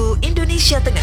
waktu Indonesia Tengah.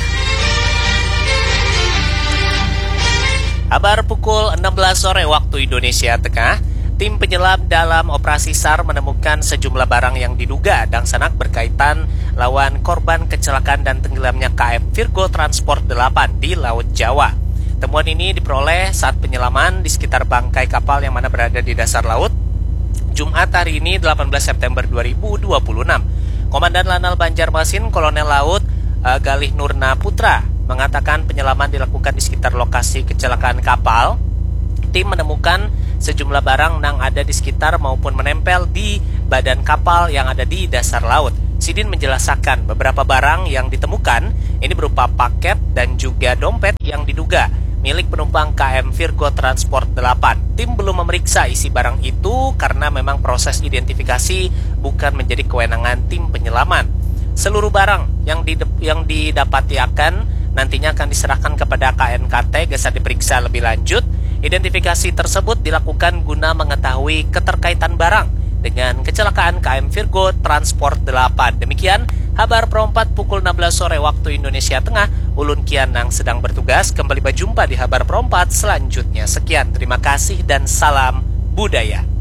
Kabar pukul 16 sore waktu Indonesia Tengah, tim penyelam dalam operasi SAR menemukan sejumlah barang yang diduga dangsanak berkaitan lawan korban kecelakaan dan tenggelamnya KM Virgo Transport 8 di Laut Jawa. Temuan ini diperoleh saat penyelaman di sekitar bangkai kapal yang mana berada di dasar laut Jumat hari ini 18 September 2026. Komandan Lanal Banjarmasin Kolonel Laut Galih Nurna Putra mengatakan penyelaman dilakukan di sekitar lokasi kecelakaan kapal. Tim menemukan sejumlah barang yang ada di sekitar maupun menempel di badan kapal yang ada di dasar laut. Sidin menjelaskan beberapa barang yang ditemukan ini berupa paket dan juga dompet yang diduga milik penumpang KM Virgo Transport 8. Tim belum memeriksa isi barang itu karena memang proses identifikasi bukan menjadi kewenangan tim penyelaman. Seluruh barang yang didapati nantinya akan diserahkan kepada KNKT gesa diperiksa lebih lanjut. Identifikasi tersebut dilakukan guna mengetahui keterkaitan barang dengan kecelakaan KM Virgo Transport 8. Demikian kabar Pro4 pukul 16 sore waktu Indonesia Tengah. Ulun Kianang sedang bertugas. Kembali berjumpa di kabar Pro4 selanjutnya. Sekian, terima kasih dan salam budaya.